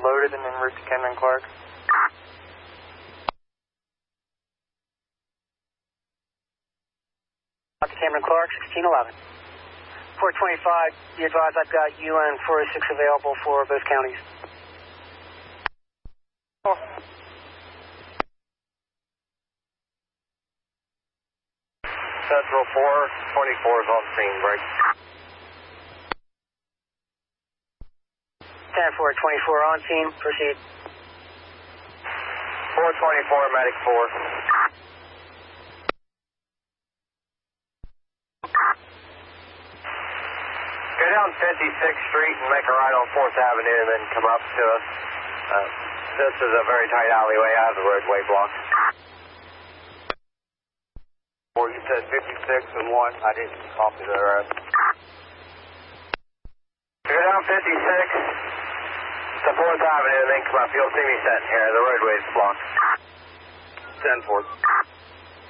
loaded and en route to Cameron Clark. To Cameron Clark, 1611. 425, be advised I've got UN 406 available for both counties. Oh. Central 424 is on scene, break. 10-4-24 on scene, proceed. 424, medic 4. Go down 56th Street and make a right on 4th Avenue and then come up to us. This is a very tight alleyway. I have the roadway blocked. Or you said 56 and 1. I didn't copy the rest. Go down 56 to 4th Avenue and then come up. You'll see me sitting here. The roadway is blocked. 10-4.